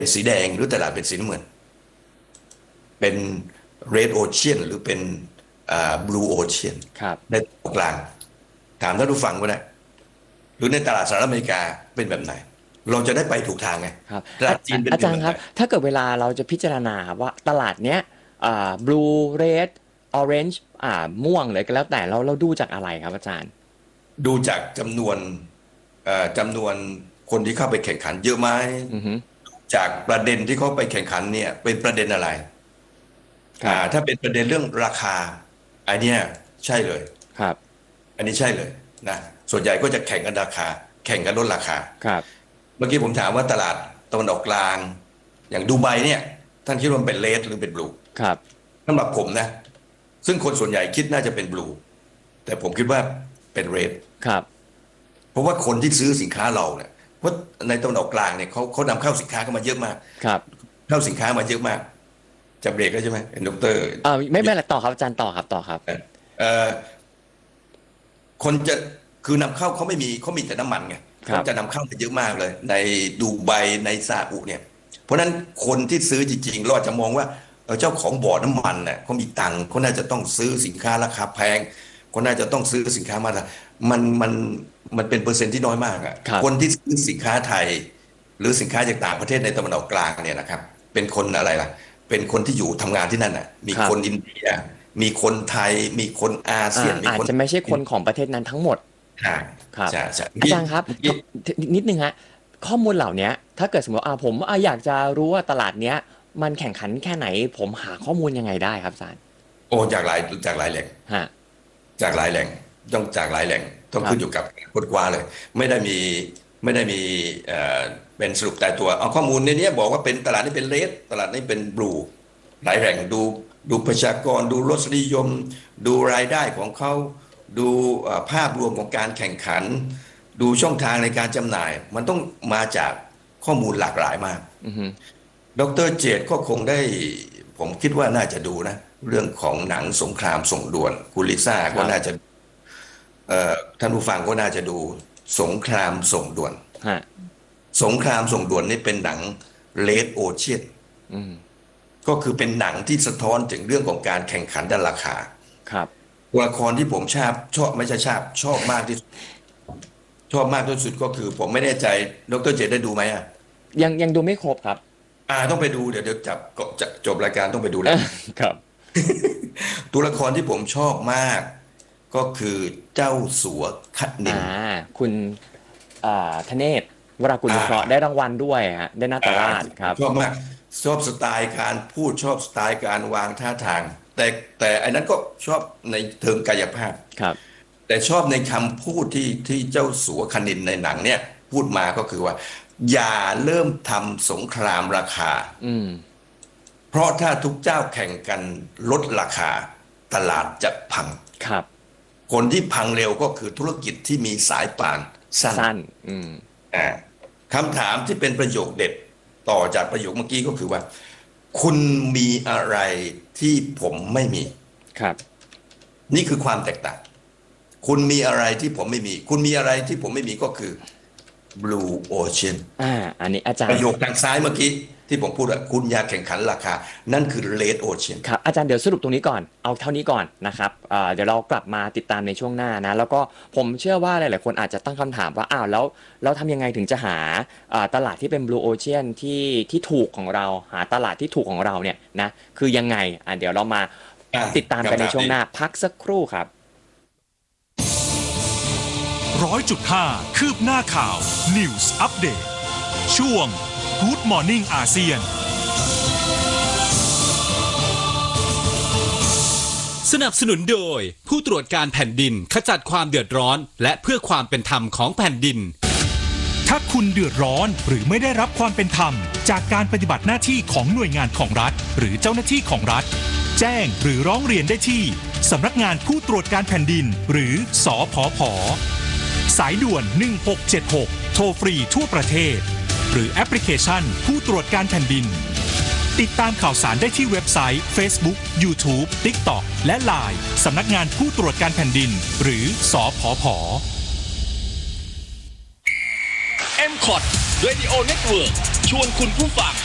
เป็นสีแดงหรือตลาดเป็นสีน้ำเงินเป็น red ocean หรือเป็นblue ocean ครับในตรงกลางถามท่านผู้ฟังก็ได้หรือในตลาดสหรัฐอเมริกาเป็นแบบไหนเราจะได้ไปถูกทางไงครับตลาดจีนเป็นอาจารแบบไหนย์ครับถ้าเกิดเวลาเราจะพิจารณาครับว่าตลาดเนี้ยblue red orange ม่วงเลยก็แล้วแต่เราดูจากอะไรครับอาจารย์ดูจากจำนวนคนที่เข้าไปแข่งขันเยอะไหมจากประเด็นที่เขาไปแข่งขันเนี่ยเป็นประเด็นอะไรถ้าเป็นประเด็นเรื่องราคาอันเนี้ยใช่เลยครับอันนี้ใช่เลยนะส่วนใหญ่ก็จะแข่งกันราคาแข่งกันลดราคาครับเมื่อกี้ผมถามว่าตลาดตะวันออกกลางอย่างดูไบเนี่ยท่านคิดว่ามันเป็นเรดหรือเป็นบลูครับสำหรับผมนะซึ่งคนส่วนใหญ่คิดน่าจะเป็นบลูแต่ผมคิดว่าเป็นเรดครับเพราะว่าคนที่ซื้อสินค้าเราเนี่ยเพราะในตะวันออกกลางเนี่ยเขานำเข้าสินค้าเข้ามาเยอะมากครับเข้าสินค้ามาเยอะมากจะเบรกแล้วใช่ไหมดร. ไม่ละต่อครับอาจารย์ต่อครับคนจะคือนำเข้าเขามีแต่น้ำมันไงเขาจะนำเข้ามาเยอะมากเลยในดูไบในซาอุเนี่ยเพราะนั้นคนที่ซื้อจริงๆเราอาจจะมองว่าเจ้าของบ่อน้ำมันเนี่ยเขามีตังค์เขาน่าจะต้องซื้อสินค้าราคาแพงเขาน่าจะต้องซื้อสินค้ามามันเป็นเปอร์เซ็นต์ที่น้อยมากอ่ะคนที่ซื้อสินค้าไทยหรือสินค้าจากต่างประเทศในตะวันออกกลางเนี่ยนะครับเป็นคนอะไรล่ะเป็นคนที่อยู่ทำงานที่นั่นอ่ะมีคนอินเดียมีคนไทยมีคนอาเซียนอาจจะไม่ใช่คนของประเทศนั้นทั้งหมดครับอาจารย์ครับนิดนึงฮะข้อมูลเหล่านี้ถ้าเกิดสมมติผมอยากจะรู้ว่าตลาดเนี้ยมันแข่งขันแค่ไหนผมหาข้อมูลยังไงได้ครับอาจารย์โอ้จากหลายแหล่งจากหลายแหล่งต้องจากหลายแหล่งต้องขึ้นอยู่กับค้นคว้าเลยไม่ได้มีเป็นสรุปแต่ตัวเอาข้อมูลในนี้บอกว่าเป็นตลาดนี้เป็นเรดตลาดนี้เป็นบลูหลายแหล่งดูประชากรดูรสนิยมดูรายได้ของเขาดูภาพรวมของการแข่งขันดูช่องทางในการจำหน่ายมันต้องมาจากข้อมูลหลากหลายมากดร.เจตก็คงได้ผมคิดว่าน่าจะดูนะเรื่องของหนังสงครามส่งด่วนคุณลิซ่าก็น่าจะท่านผู้ฟังก็น่าจะดูสงครามส่งด่วนสงครามส่งด่วนนี่เป็นหนังเลดโอเชียนก็คือเป็นหนังที่สะท้อนถึงเรื่องของการแข่งขันด้านราคาครับตัวละครที่ผมชอบไม่ใช่ชอบมากที่สุดก็คือผมไม่แน่ใจดร.เจตได้ดูไหมยังดูไม่ครบครับต้องไปดูเดี๋ยวจบรายการต้องไปดูแล้วครับตัวละครที่ผมชอบมากก็คือเจ้าสัวคณินคุณธเนศวรากุลวิเคราะห์ได้รางวัลด้วยฮะได้นาตราชครับชอบมากชอบสไตล์การพูดชอบสไตล์การวางท่าทางแต่อันนั้นก็ชอบในเชิงกายภาพครับแต่ชอบในคำพูดที่เจ้าสัวคณินในหนังเนี่ยพูดมาก็คือว่าอย่าเริ่มทำสงครามราคาเพราะถ้าทุกเจ้าแข่งกันลดราคาตลาดจะพังครับคนที่พังเร็วก็คือธุรกิจที่มีสายป่านสั้นคำถามที่เป็นประโยคเด็ดต่อจากประโยคเมื่อกี้ก็คือว่าคุณมีอะไรที่ผมไม่มีครับนี่คือความแตกต่างคุณมีอะไรที่ผมไม่มีคุณมีอะไรที่ผมไม่มีก็คือ Blue Ocean อันนี้อาจารย์ประโยคทางซ้ายเมื่อกี้ที่ผมพูดว่าคุณอยากแข่งขันราคานั่นคือ Red Ocean ครับอาจารย์เดี๋ยวสรุปตรงนี้ก่อนเอาเท่านี้ก่อนนะครับเดี๋ยวเรากลับมาติดตามในช่วงหน้านะแล้วก็ผมเชื่อว่าหลายๆคนอาจจะตั้งคำถามว่าแล้วเราทำยังไงถึงจะหาตลาดที่เป็น Blue Ocean ที่ถูกของเราหาตลาดที่ถูกของเราเนี่ยนะคือยังไงเดี๋ยวเรามาติดตามกันในช่วงหน้าพักสักครู่ครับ 100.5 คืบหน้าข่าว News Update ช่วง Good Morning อาเซียนสนับสนุนโดยผู้ตรวจการแผ่นดินขจัดความเดือดร้อนและเพื่อความเป็นธรรมของแผ่นดินถ้าคุณเดือดร้อนหรือไม่ได้รับความเป็นธรรมจากการปฏิบัติหน้าที่ของหน่วยงานของรัฐหรือเจ้าหน้าที่ของรัฐแจ้งหรือร้องเรียนได้ที่สำนักงานผู้ตรวจการแผ่นดินหรือสผผ.สายด่วน1676โทรฟรีทั่วประเทศหรือแอปพลิเคชันผู้ตรวจการแผ่นดินติดตามข่าวสารได้ที่เว็บไซต์ Facebook YouTube TikTok และ LINE สำนักงานผู้ตรวจการแผ่นดินหรือสผผ. MCOT Radio Network ชวนคุณผู้ฟัง